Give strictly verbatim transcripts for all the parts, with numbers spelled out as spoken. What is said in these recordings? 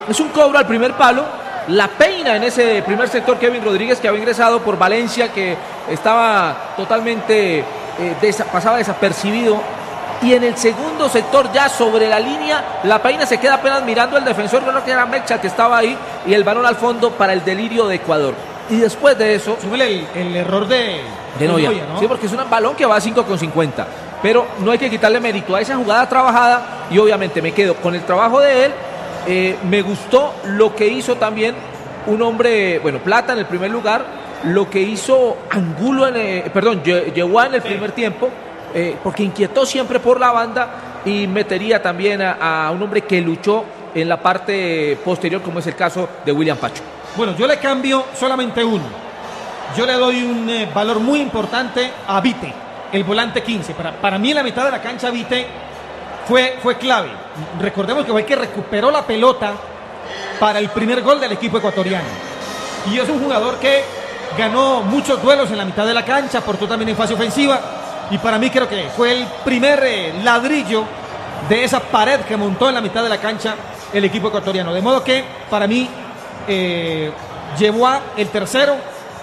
Es un cobro al primer palo, la peina en ese primer sector Kevin Rodríguez, que había ingresado por Valencia, que estaba totalmente, eh, desa- pasaba desapercibido. Y en el segundo sector, ya sobre la línea, la peina se queda apenas mirando al defensor, creo que era Mecha que estaba ahí, y el balón al fondo para el delirio de Ecuador. Y después de eso... Súbele el, el error de, de Noya, Noya, ¿no? Sí, porque es un balón que va a cinco con cincuenta. Pero no hay que quitarle mérito a esa jugada trabajada, y obviamente me quedo con el trabajo de él. Eh, me gustó lo que hizo también un hombre, bueno, Plata en el primer lugar, lo que hizo Angulo, en el, perdón, Yeguá en el primer tiempo, eh, porque inquietó siempre por la banda y metería también a, a un hombre que luchó en la parte posterior, como es el caso de William Pacho. Bueno, yo le cambio solamente uno. Yo le doy un eh, valor muy importante a Vite, el volante quince. Para, para mí en la mitad de la cancha Vite fue, fue clave. Recordemos que fue el que recuperó la pelota para el primer gol del equipo ecuatoriano. Y es un jugador que ganó muchos duelos en la mitad de la cancha, aportó también en fase ofensiva. Y para mí creo que fue el primer eh, ladrillo de esa pared que montó en la mitad de la cancha el equipo ecuatoriano. De modo que para mí eh, llevó a el tercero,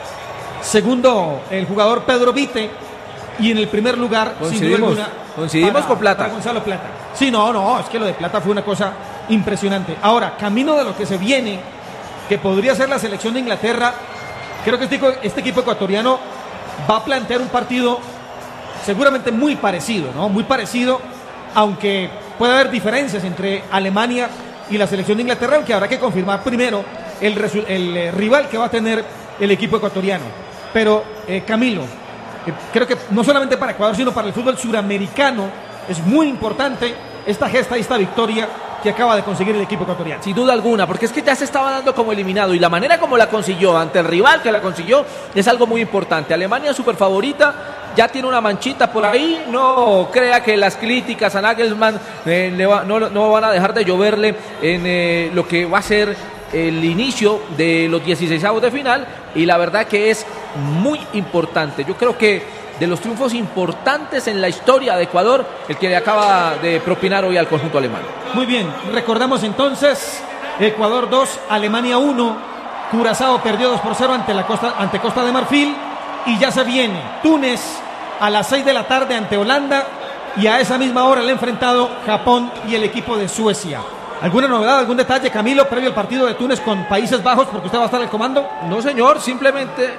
segundo el jugador Pedro Vite, y en el primer lugar, sin duda alguna, coincidimos para, con Plata. para Gonzalo Plata. Sí, no, no, es que lo de Plata fue una cosa impresionante. Ahora, camino de lo que se viene, que podría ser la selección de Inglaterra, creo que este, este equipo ecuatoriano va a plantear un partido seguramente muy parecido, ¿no? Muy parecido, aunque puede haber diferencias entre Alemania y la selección de Inglaterra, aunque habrá que confirmar primero el, resu- el eh, rival que va a tener el equipo ecuatoriano. Pero, eh, Camilo, eh, creo que no solamente para Ecuador, sino para el fútbol suramericano es muy importante esta gesta y esta victoria que acaba de conseguir el equipo ecuatoriano. Sin duda alguna, porque es que ya se estaba dando como eliminado, y la manera como la consiguió ante el rival que la consiguió es algo muy importante. Alemania, super favorita, ya tiene una manchita por ahí. No crea que las críticas a Nagelsmann eh, le va, no, no van a dejar de lloverle en eh, lo que va a ser el inicio de los dieciseisavos de final, y la verdad que es muy importante. Yo creo que de los triunfos importantes en la historia de Ecuador, el que le acaba de propinar hoy al conjunto alemán. Muy bien, recordamos entonces, Ecuador dos, Alemania uno, Curazao perdió dos por cero ante, la Costa, ante Costa de Marfil, y ya se viene Túnez a las seis de la tarde ante Holanda, y a esa misma hora el enfrentado Japón y el equipo de Suecia. ¿Alguna novedad, algún detalle, Camilo, previo al partido de Túnez con Países Bajos, porque usted va a estar al comando? No, señor, simplemente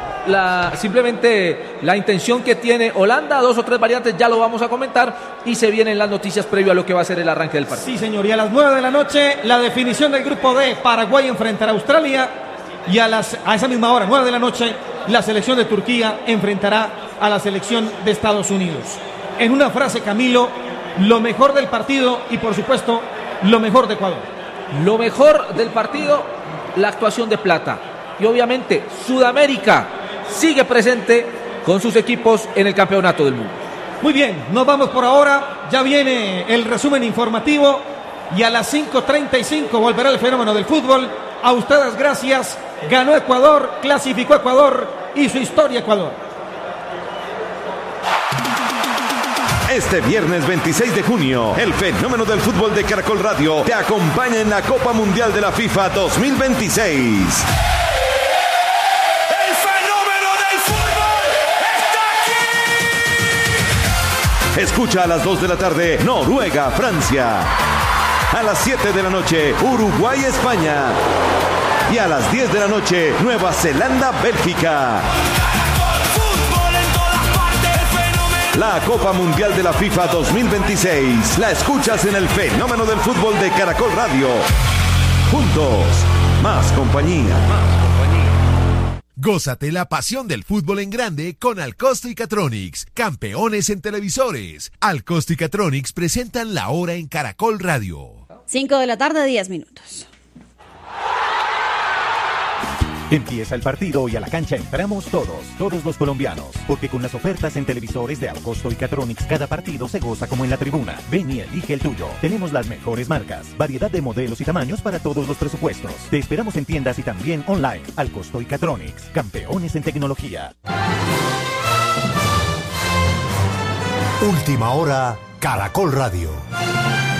la, simplemente la intención que tiene Holanda, dos o tres variantes, ya lo vamos a comentar, y se vienen las noticias previo a lo que va a ser el arranque del partido. Sí, señor, y a las nueve de la noche, la definición del grupo D, Paraguay enfrentará a Australia, y a, las, a esa misma hora, nueve de la noche, la selección de Turquía enfrentará a la selección de Estados Unidos. En una frase, Camilo, lo mejor del partido y, por supuesto, lo mejor de Ecuador. Lo mejor del partido, la actuación de Plata. Y obviamente Sudamérica sigue presente con sus equipos en el campeonato del mundo. Muy bien, nos vamos por ahora. Ya viene el resumen informativo y a las cinco treinta y cinco volverá el fenómeno del fútbol. A ustedes gracias. Ganó Ecuador, clasificó Ecuador y su historia Ecuador. Este viernes veintiséis de junio, el fenómeno del fútbol de Caracol Radio te acompaña en la Copa Mundial de la FIFA dos mil veintiséis. ¡El fenómeno del fútbol está aquí! Escucha a las dos de la tarde, Noruega, Francia. A las siete de la noche, Uruguay, España. Y a las diez de la noche, Nueva Zelanda, Bélgica. La Copa Mundial de la FIFA dos mil veintiséis la escuchas en el fenómeno del fútbol de Caracol Radio. Juntos, más compañía. Gózate la pasión del fútbol en grande con Alcosto y Catronics, campeones en televisores. Alcosto y Catronics presentan La Hora en Caracol Radio. cinco de la tarde, diez minutos. Empieza el partido y a la cancha entramos todos, todos los colombianos, porque con las ofertas en televisores de Alcosto y Catronics cada partido se goza como en la tribuna. Ven y elige el tuyo. Tenemos las mejores marcas, variedad de modelos y tamaños para todos los presupuestos. Te esperamos en tiendas y también online. Alcosto y Catronics, campeones en tecnología. Última hora, Caracol Radio.